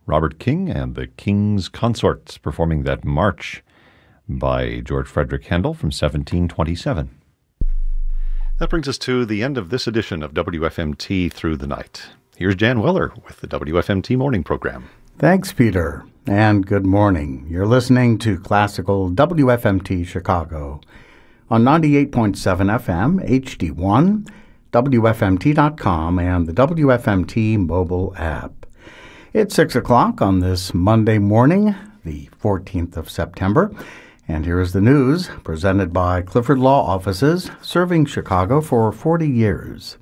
Robert King and the King's Consorts performing that march by George Frederick Handel from 1727. That brings us to the end of this edition of WFMT Through the Night. Here's Jan Weller with the WFMT Morning Program. Thanks, Peter, and good morning. You're listening to Classical WFMT Chicago on 98.7 FM, HD1, WFMT.com, and the WFMT mobile app. It's 6 o'clock on this Monday morning, the 14th of September, and here is the news presented by Clifford Law Offices, serving Chicago for 40 years.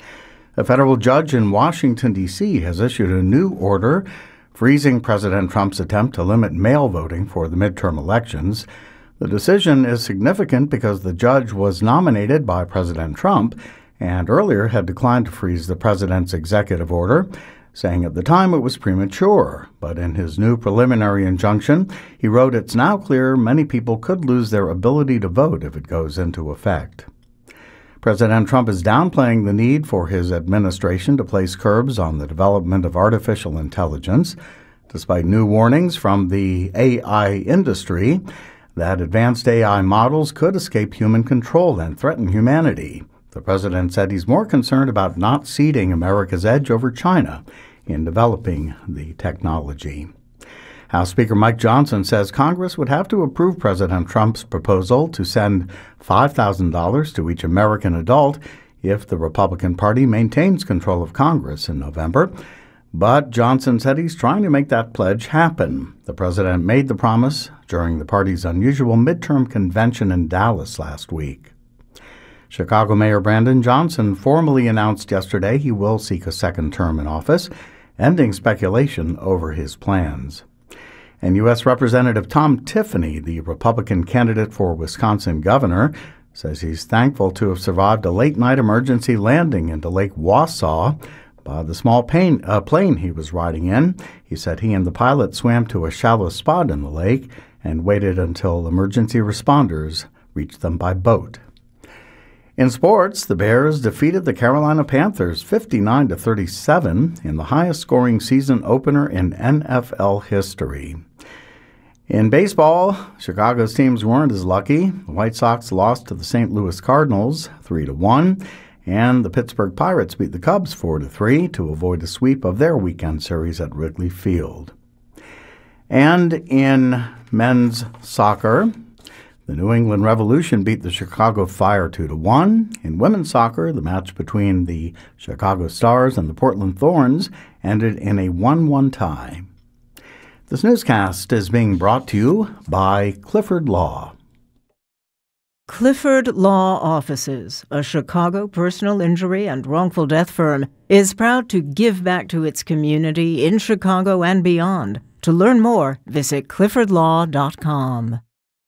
A federal judge in Washington, D.C. has issued a new order freezing President Trump's attempt to limit mail voting for the midterm elections. The decision is significant because the judge was nominated by President Trump and earlier had declined to freeze the president's executive order, saying at the time it was premature. But in his new preliminary injunction, he wrote, "It's now clear many people could lose their ability to vote if it goes into effect." President Trump is downplaying the need for his administration to place curbs on the development of artificial intelligence, despite new warnings from the AI industry that advanced AI models could escape human control and threaten humanity. The president said he's more concerned about not ceding America's edge over China in developing the technology. House Speaker Mike Johnson says Congress would have to approve President Trump's proposal to send $5,000 to each American adult if the Republican Party maintains control of Congress in November. But Johnson said he's trying to make that pledge happen. The president made the promise during the party's unusual midterm convention in Dallas last week. Chicago Mayor Brandon Johnson formally announced yesterday he will seek a second term in office, ending speculation over his plans. And U.S. Representative Tom Tiffany, the Republican candidate for Wisconsin governor, says he's thankful to have survived a late-night emergency landing into Lake Wausau by the small plane he was riding in. He said he and the pilot swam to a shallow spot in the lake and waited until emergency responders reached them by boat. In sports, the Bears defeated the Carolina Panthers 59-37 in the highest-scoring season opener in NFL history. In baseball, Chicago's teams weren't as lucky. The White Sox lost to the St. Louis Cardinals 3-1, and the Pittsburgh Pirates beat the Cubs 4-3 to avoid a sweep of their weekend series at Wrigley Field. And in men's soccer, the New England Revolution beat the Chicago Fire 2-1. In women's soccer, the match between the Chicago Stars and the Portland Thorns ended in a 1-1 tie. This newscast is being brought to you by Clifford Law. Clifford Law Offices, a Chicago personal injury and wrongful death firm, is proud to give back to its community in Chicago and beyond. To learn more, visit cliffordlaw.com.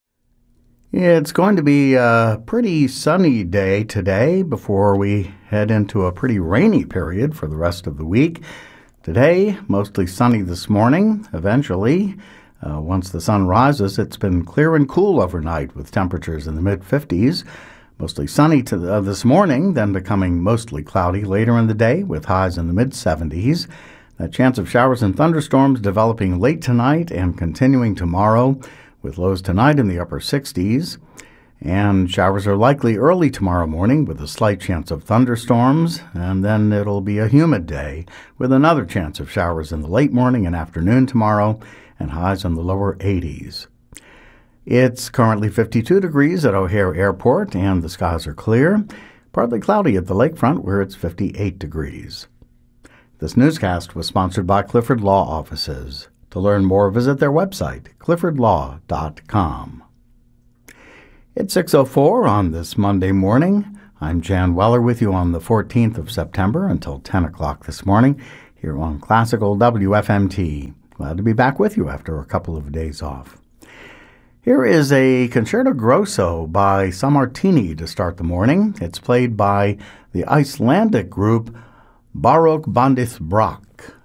It's going to be a pretty sunny day today before we head into a pretty rainy period for the rest of the week. Today, mostly sunny this morning. Eventually, once the sun rises, it's been clear and cool overnight with temperatures in the mid-50s. Mostly sunny this morning, then becoming mostly cloudy later in the day with highs in the mid-70s. A chance of showers and thunderstorms developing late tonight and continuing tomorrow, with lows tonight in the upper 60s. And showers are likely early tomorrow morning with a slight chance of thunderstorms, and then it'll be a humid day with another chance of showers in the late morning and afternoon tomorrow, and highs in the lower 80s. It's currently 52 degrees at O'Hare Airport, and the skies are clear. Partly cloudy at the lakefront, where it's 58 degrees. This newscast was sponsored by Clifford Law Offices. To learn more, visit their website, cliffordlaw.com. It's 6:04 on this Monday morning. I'm Jan Weller with you on the 14th of September until 10 o'clock this morning here on Classical WFMT. Glad to be back with you after a couple of days off. Here is a Concerto Grosso by Sammartini to start the morning. It's played by the Icelandic group Baroque Bandith Brak.